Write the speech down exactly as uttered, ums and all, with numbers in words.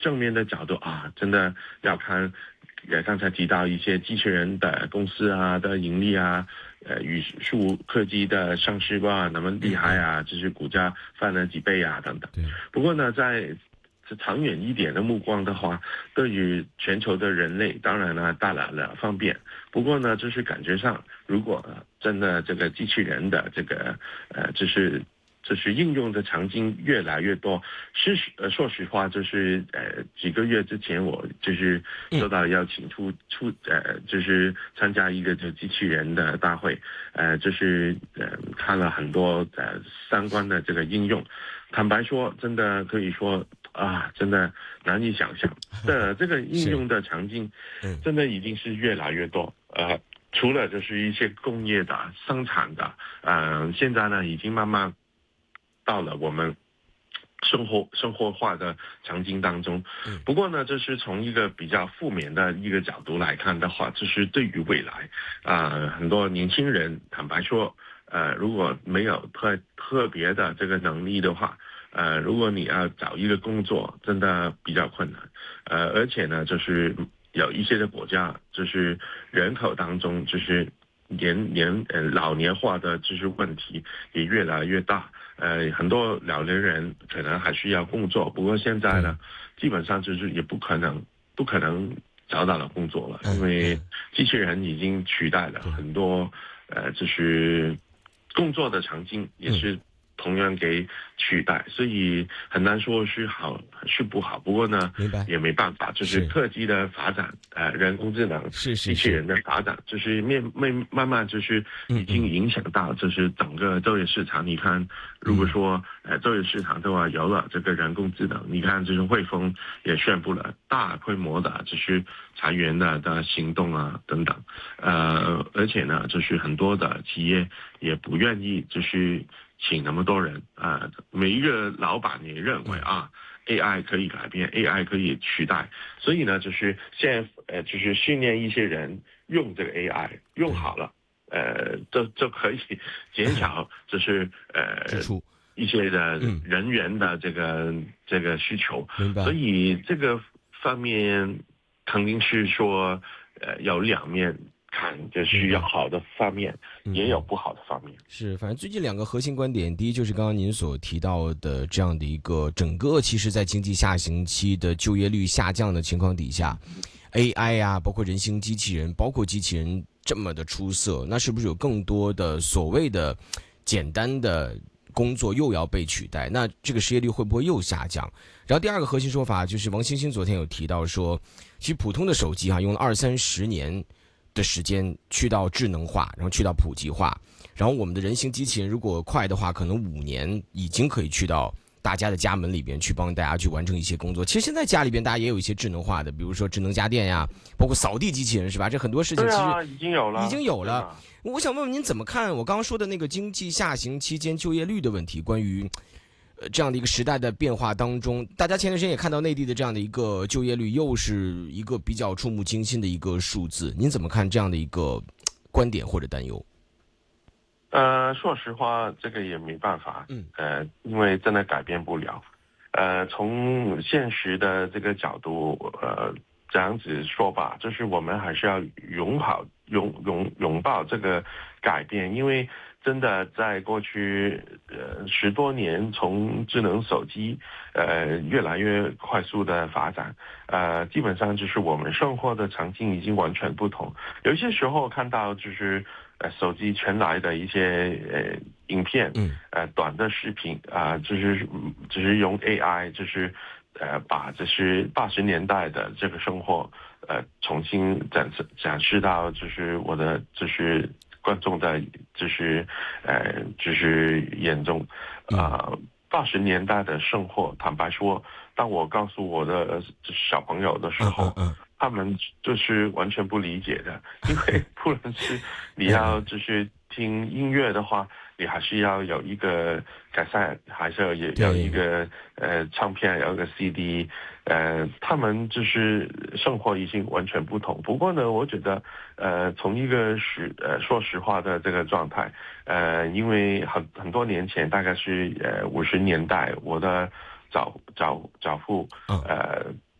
正面的角度啊，真的要看，呃，刚才提到一些机器人的公司啊的盈利啊，呃，语数科技的上市哇，那么厉害啊，就是股价翻了几倍啊等等。 对。 不过呢，在长远一点的目光的话，对于全球的人类，当然呢带来了方便。不过呢，就是感觉上，如果真的这个机器人的这个呃，就是就是应用的场景越来越多，是呃说实话，就是呃几个月之前我就是受到邀请出出呃就是参加一个就机器人的大会，呃就是呃看了很多呃相关的这个应用。坦白说，真的可以说啊，真的难以想象的这个应用的场景，真的已经是越来越多。呃，除了就是一些工业的、生产的，呃，现在呢已经慢慢到了我们生活生活化的场景当中。不过呢，这是从一个比较负面的一个角度来看的话，就是对于未来，啊、呃，很多年轻人坦白说。呃，如果没有特特别的这个能力的话，呃，如果你要找一个工作，真的比较困难。呃，而且呢，就是有一些的国家，就是人口当中，就是年年呃老年化的就是问题也越来越大。呃，很多老年人可能还需要工作，不过现在呢，基本上就是也不可能不可能找到了工作了，因为机器人已经取代了很多呃，就是工作的场景也是同样给取代，所以很难说是好是不好。不过呢，也没办法，就是科技的发展，呃，人工智能、 是是机器人的发展，就是面慢慢慢就是已经影响到就是整个就业市场。你看，如果说呃就业市场的话，有了这个人工智能，你看就是汇丰也宣布了大规模的就是裁员的的行动啊等等，呃，而且呢，就是很多的企业也不愿意就是请那么多人啊、呃，每一个老板也认为啊 ，A I 可以改变 ，A I 可以取代，所以呢，就是现在呃，就是训练一些人用这个 A I， 用好了，呃，就就可以减少就是呃一些的人员的这个、嗯、这个需求，所以这个方面肯定是说呃有两面。看，就需要好的方面，也有不好的方面。 是，反正最近两个核心观点，第一就是刚刚您所提到的这样的一个整个，其实在经济下行期的就业率下降的情况底下 ，A I 啊，包括人形机器人，包括机器人这么的出色，那是不是有更多的所谓的简单的工作又要被取代？那这个失业率会不会又下降？然后第二个核心说法就是王星星昨天有提到说，其实普通的手机哈、啊、用了二三十年。的时间去到智能化，然后去到普及化，然后我们的人形机器人如果快的话，可能五年已经可以去到大家的家门里边去帮大家去完成一些工作。其实现在家里边大家也有一些智能化的，比如说智能家电呀，包括扫地机器人是吧？这很多事情其实已经有了， 已经有了。我想问问您怎么看我刚刚说的那个经济下行期间就业率的问题？关于这样的一个时代的变化当中，大家前段时间也看到内地的这样的一个就业率，又是一个比较触目惊心的一个数字。您怎么看这样的一个观点或者担忧？ 呃，说实话，这个也没办法，嗯，呃，因为真的改变不了。呃，从现实的这个角度，呃，这样子说吧，就是我们还是要拥抱、拥拥拥抱这个改变，因为。真的在过去呃十多年，从智能手机呃越来越快速的发展，呃基本上就是我们生活的场景已经完全不同。有些时候看到就是呃手机传来的一些呃影片，呃短的视频啊、呃，就是就是用 A I 就是呃把就是八十年代的这个生活呃重新展示展示到就是我的就是。观众的，就是呃，就是眼中，啊，八十年代的生活，坦白说，当我告诉我的小朋友的时候，嗯嗯嗯、他们就是完全不理解的，因为不论是你要就是听音乐的话，你还是要有一个卡塞，还是要有一个呃唱片，有一个 C D。呃，他们就是生活已经完全不同。不过呢，我觉得，呃，从一个实呃说实话的这个状态，呃，因为很很多年前，大概是呃五十年代，我的早早早父呃